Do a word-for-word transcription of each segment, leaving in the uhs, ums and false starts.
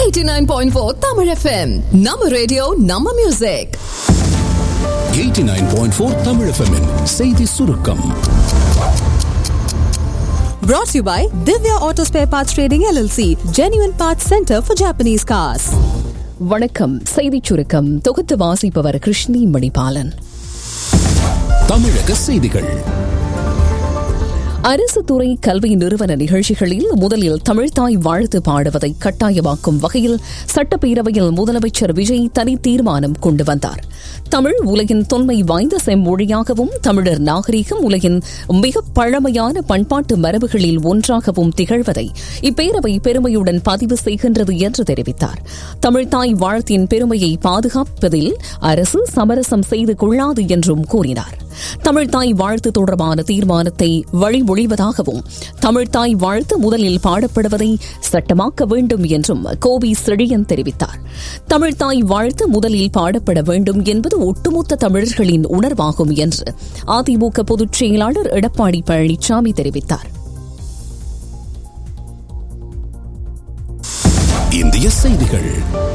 eighty-nine point four Tamil F M. நம்ம radio நம்ம music. eighty-nine point four Tamil F M -இன் செய்தி சுருக்கம். Brought to you by Divya Auto Spare Parts Trading L L C, Genuine Parts Center for Japanese Cars. வணக்கம். செய்தி சுருக்கம் தொகுத்து வாசிப்பவர் கிருஷ்ணி மணிபாலன். தமிழக செய்திகள். அரசு துறை கல்வி நிறுவன நிகழ்ச்சிகளில் முதலில் தமிழ்தாய் வாழ்த்து பாடுவதை கட்டாயமாக்கும் வகையில் சட்டப்பேரவையில் முதலமைச்சர் விஜய் தனி தீர்மானம் கொண்டு வந்தார். தமிழ் உலகின் தொன்மை வாய்ந்த செம்மொழியாகவும் தமிழர் நாகரிகம் உலகின் மிக பழமையான பண்பாட்டு மரபுகளில் ஒன்றாகவும் திகழ்வதை இப்பேரவை பெருமையுடன் பதிவு செய்கின்றது என்று தெரிவித்தார். தமிழ்தாய் வாழ்த்தின் பெருமையை பாதுகாப்பதில் அரசு சமரசம் செய்து கொள்ளாது என்றும் கூறினார். தமிழ்தாய் வாழ்த்து தொடர்பான தீர்மானத்தை வழிமொழிவதாகவும் தமிழ்தாய் வாழ்த்து முதலில் பாடப்படுவதை சட்டமாக்க வேண்டும் என்றும் கோபி செழியன் தெரிவித்தார். தமிழ்தாய் வாழ்த்து முதலில் பாடப்பட வேண்டும் என்பது ஒட்டுமொத்த தமிழர்களின் உணர்வாகும் என்று அதிமுக பொதுச் செயலாளர் எடப்பாடி பழனிசாமி தெரிவித்தார். இந்திய செய்திகள்.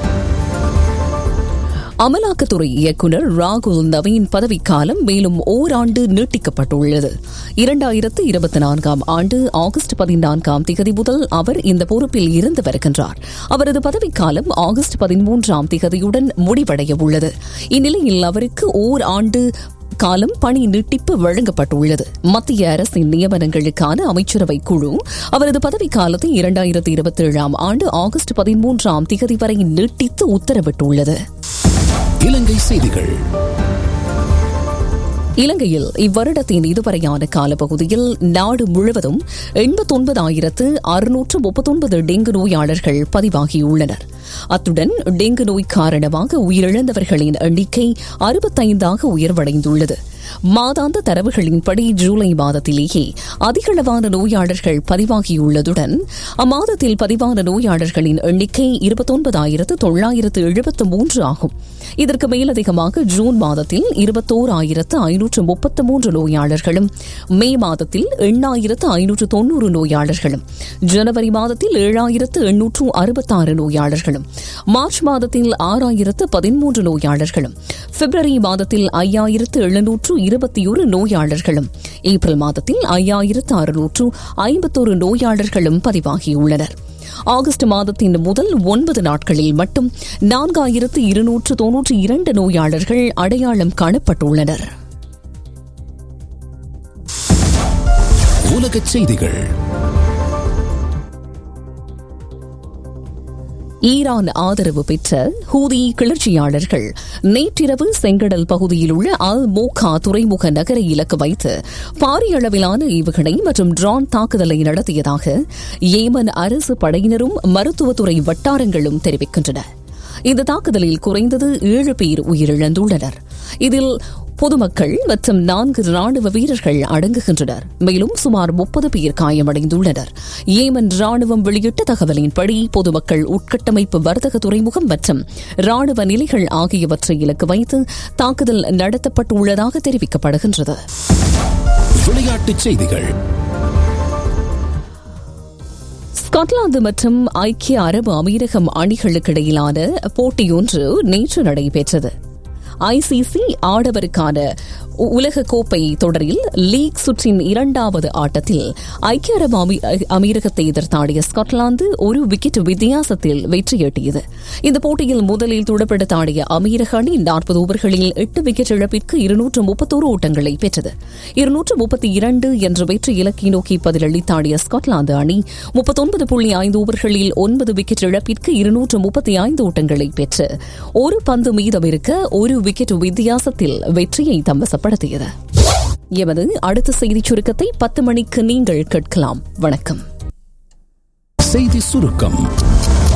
அமலாக்கத்துறை இயக்குநர் ராகுல் நவீன் பதவிக்காலம் மேலும் ஓராண்டு நீட்டிக்கப்பட்டுள்ளது. இரண்டாயிரத்து இருபத்தி நான்காம் ஆண்டு ஆகஸ்ட் பதினான்காம் திகதி முதல் அவர் இந்த பொறுப்பில் இருந்து வருகின்றார். அவரது பதவிக்காலம் ஆகஸ்ட் பதிமூன்றாம் திகதியுடன் முடிவடைய உள்ளது. இந்நிலையில் அவருக்கு ஓர் ஆண்டு காலம் பணி நீட்டிப்பு வழங்கப்பட்டுள்ளது. மத்திய அரசின் நியமனங்களுக்கான அமைச்சரவை குழு அவரது பதவிக்காலத்தை இரண்டாயிரத்து இருபத்தி ஏழாம் ஆண்டு ஆகஸ்ட் பதிமூன்றாம் திகதி வரை நீட்டித்து உத்தரவிட்டுள்ளது. இலங்கை செய்திகள். இலங்கையில் இவ்வருடத்தின் இதுவரையான காலப்பகுதியில் நாடு முழுவதும் எண்பத்தொன்பதாயிரத்து அறுநூற்று முப்பத்தொன்பது டெங்கு நோயாளர்கள் பதிவாகியுள்ளனர். அத்துடன் டெங்கு நோய் காரணமாக உயிரிழந்தவர்களின் எண்ணிக்கை அறுபத்தைந்தாக உயர்வடைந்துள்ளது. மாதாந்த தரவுகளின்படி ஜூலை மாதத்திலேயே அதிகளவான நோயாளர்கள் பதிவாகியுள்ளதுடன் அம்மாதத்தில் பதிவான நோயாளர்களின் எண்ணிக்கை இருபத்தொன்பதாயிரத்து தொள்ளாயிரத்து எழுபத்து மூன்று ஆகும். இதற்கு மேலதிகமாக ஜூன் மாதத்தில் இருபத்தோராயிரத்து ஐநூற்று முப்பத்து மூன்று நோயாளர்களும், மே மாதத்தில் எண்ணாயிரத்து ஐநூற்று தொன்னூறு நோயாளர்களும், ஜனவரி மாதத்தில் ஏழாயிரத்து எண்ணூற்று அறுபத்தாறு நோயாளர்களும், மார்ச் மாதத்தில் ஆறாயிரத்து பதிமூன்று நோயாளர்களும், பிப்ரவரி மாதத்தில் ஐயாயிரத்து எழுநூற்று இருபத்தி ஒரு நோயாளர்களும், ஏப்ரல் மாதத்தில் ஐயாயிரத்து அறுநூற்று ஐம்பத்தொரு நோயாளர்களும் பதிவாகியுள்ளனர். ஆகஸ்ட் மாதத்தின் முதல் ஒன்பது நாட்களில் மட்டும் நான்காயிரத்து இருநூற்று தொன்னூற்றி இரண்டு நோயாளர்கள் அடையாளம் காணப்பட்டுள்ளனர். உலகச் செய்திகள். ஈரான் ஆதரவு பெற்ற ஹூதி கிளர்ச்சியாளர்கள் நேற்றிரவு செங்கடல் பகுதியில் உள்ள அல் மோகா துறைமுக நகரை இலக்கு வைத்து பாரிய அளவிலான ஏவுகணை மற்றும் ட்ரோன் தாக்குதலை நடத்தியதாக ஏமன் அரசு படையினரும் மருத்துவத்துறை வட்டாரங்களும் தெரிவிக்கின்றன. இந்த தாக்குதலில் குறைந்தது ஏழு பேர் உயிரிழந்துள்ளனர். இதில் பொதுமக்கள் மற்றும் நான்கு ராணுவ வீரர்கள் அடங்குகின்றனர். மேலும் சுமார் முப்பது பேர் காயமடைந்துள்ளனர். ஏமன் ராணுவம் வெளியிட்ட தகவலின்படி பொதுமக்கள் உட்கட்டமைப்பு, வர்த்தக துறைமுகம் மற்றும் ராணுவ நிலைகள் ஆகியவற்றை இலக்கு வைத்து தாக்குதல் நடத்தப்பட்டுள்ளதாக தெரிவிக்கப்படுகின்றது. விளையாட்டுச் செய்திகள். ஸ்காட்லாந்து மற்றும் ஐக்கிய அரபு அமீரகம் அணிகளுக்கிடையிலான போட்டியொன்று நேற்று நடைபெற்றது. ஐசிசி ஆடவருக்கான உலக கோப்பை தொடரில் லீக் சுற்றின் இரண்டாவது ஆட்டத்தில் ஐக்கிய அரபு அமீரகத்தை எதிர்த்தாடிய ஸ்காட்லாந்து ஒரு விக்கெட் வித்தியாசத்தில் வெற்றியீட்டியது. இந்த போட்டியில் முதலில் துடுப்படுத்தாடிய அமீரக அணி நாற்பது ஓவர்களில் எட்டு விக்கெட் இழப்பிற்கு இருநூற்று முப்பத்தோரு ஓட்டங்களை பெற்றது. இருநூற்று முப்பத்தி இரண்டு என்ற வெற்றி இலக்கை நோக்கி பதிலளித்தாடிய ஸ்காட்லாந்து அணி முப்பத்தொன்பது புள்ளி ஐந்து ஓவர்களில் ஒன்பது விக்கெட் இழப்பிற்கு இருநூற்று முப்பத்தி ஐந்து ஓட்டங்களை பெற்று ஒரு பந்து மீதம் இருக்க ஒரு விக்கெட் வித்தியாசத்தில் வெற்றியை தம்வசப்படுத்தியது. எமது அடுத்த செய்தி சுருக்கத்தை பத்து மணிக்கு நீங்கள் கேட்கலாம். வணக்கம். செய்தி சுருக்கம்.